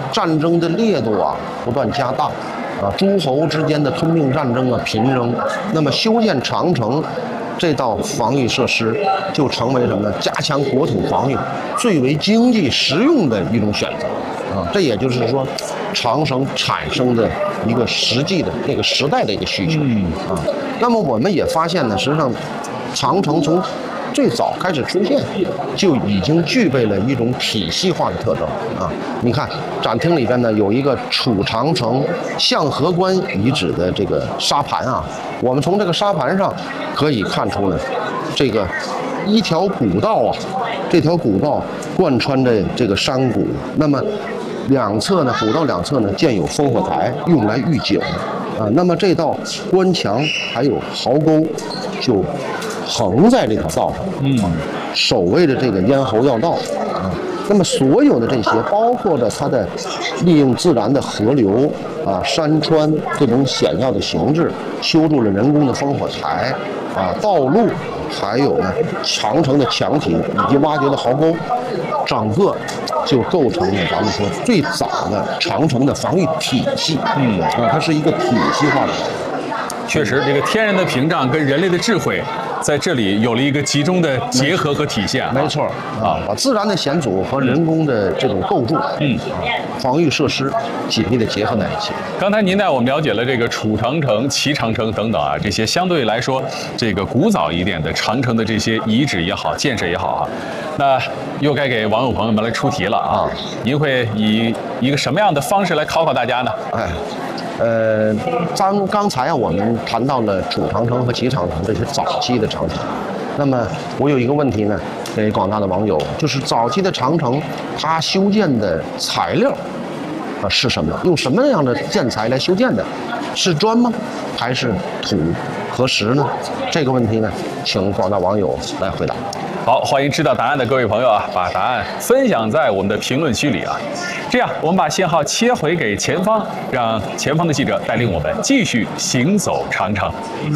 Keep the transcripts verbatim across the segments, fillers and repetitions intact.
战争的烈度啊不断加大，啊，诸侯之间的吞并战争啊频仍，那么修建长城这道防御设施就成为什么呢？加强国土防御最为经济实用的一种选择啊！这也就是说，长城产生的一个实际的那个时代的一个需求啊。那么我们也发现呢，实际上长城从最早开始出现，就已经具备了一种体系化的特征啊！你看展厅里边呢有一个储长城象河关遗址的这个沙盘啊，我们从这个沙盘上可以看出呢，这个一条古道啊，这条古道贯穿着这个山谷，那么两侧呢，古道两侧呢建有烽火台，用来御景啊。那么这道关墙还有壕沟，就横在这条道上，嗯，守卫着这个咽喉要道啊。那么所有的这些，包括着它的利用自然的河流啊、山川这种险要的形制，修筑了人工的烽火台啊、道路，还有呢长城的墙体以及挖掘的壕沟，整个就构成了咱们说最早的长城的防御体系。嗯啊，它是一个体系化的。 确实，这个天然的屏障跟人类的智慧在这里有了一个集中的结合和体现。 没错啊，把自然的险阻和人工的这种构筑，嗯，防御设施紧密的结合在一起。 刚才您带我们了解了这个储长城、齐长城等等啊，这些相对来说这个古早一点的长城的这些遗址也好、建设也好啊，那又该给网友朋友们来出题了啊！您会以一个什么样的方式来考考大家呢？ 哎。呃，刚刚才啊，我们谈到了储长城和齐长城这些早期的长城。那么我有一个问题呢，给广大的网友，就是早期的长城，它修建的材料啊是什么？用什么样的建材来修建的？是砖吗？还是土和石呢？这个问题呢，请广大网友来回答。 好，欢迎知道答案的各位朋友啊，把答案分享在我们的评论区里啊。这样，我们把信号切回给前方，让前方的记者带领我们继续行走长城。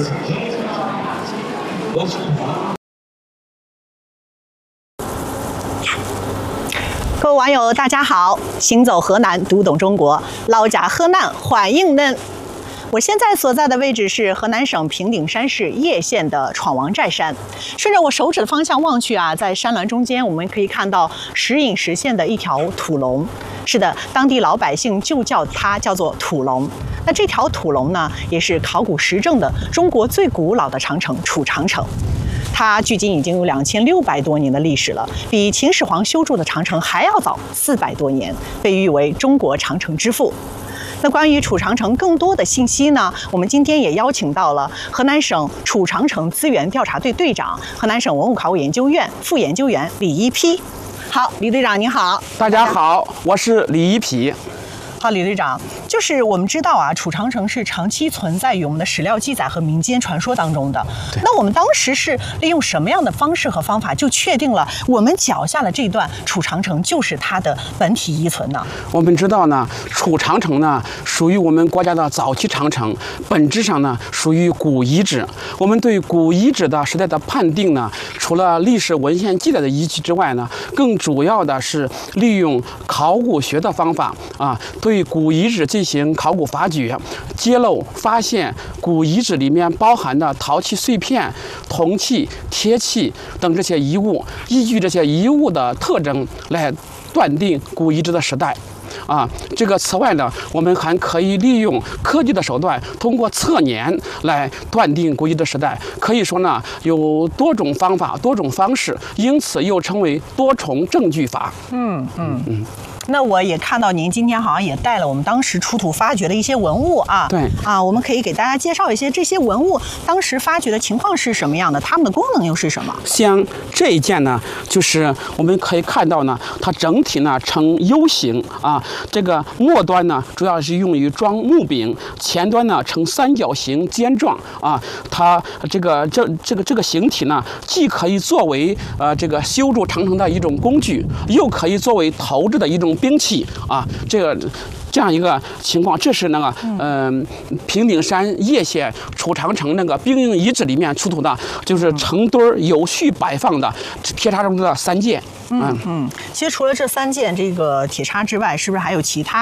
各位网友，大家好！行走河南，读懂中国，老家河南欢迎恁。我现在所在的位置是河南省平顶山市叶县的闯王寨山。顺着我手指的方向望去啊，在山峦中间，我们可以看到时隐时现的一条土龙。是的，当地老百姓就叫它叫做土龙。那这条土龙呢，也是考古实证的中国最古老的长城储长城。它距今已经有两千六百多年的历史了，比秦始皇修筑的长城还要早四百多年，被誉为中国长城之父。那关于储长城更多的信息呢，我们今天也邀请到了河南省储长城资源调查队队长、河南省文物考古研究院副研究员李一丕。好，李队长您好。 大家好，我是李一丕。 好，李队长，就是我们知道啊，储长城是长期存在于我们的史料记载和民间传说当中的。那我们当时是利用什么样的方式和方法，就确定了我们脚下的这段储长城就是它的本体遗存呢？ 我们知道呢，储长城呢属于我们国家的早期长城，本质上呢属于古遗址。我们对古遗址的时代的判定呢，除了历史文献记载的依据之外呢，更主要的是利用考古学的方法啊，对对古遗址进行考古发掘，揭露发现古遗址里面包含的陶器碎片、铜器、铁器等这些遗物，依据这些遗物的特征来断定古遗址的时代。啊，这个此外呢，我们还可以利用科技的手段，通过测年来断定古遗址时代。可以说呢，有多种方法、多种方式，因此又称为多重证据法。 嗯嗯嗯。那我也看到您今天好像也带了我们当时出土发掘的一些文物啊。 对啊，我们可以给大家介绍一些这些文物当时发掘的情况是什么样的，它们的功能又是什么？ 像这一件呢，就是我们可以看到呢，它整体呢呈 U 型啊，这个末端呢主要是用于装木柄，前端呢呈三角形尖状啊。它这个这这个这个形体呢，既可以作为呃这个修筑长城的一种工具，又可以作为投掷的一种兵器啊，这个这样一个情况，这是那个嗯、呃、平顶山叶县储长城那个兵营遗址里面出土的，就是成堆有序摆放的铁叉中的三件。 嗯嗯，其实除了这三件这个铁叉之外，是不是还有其他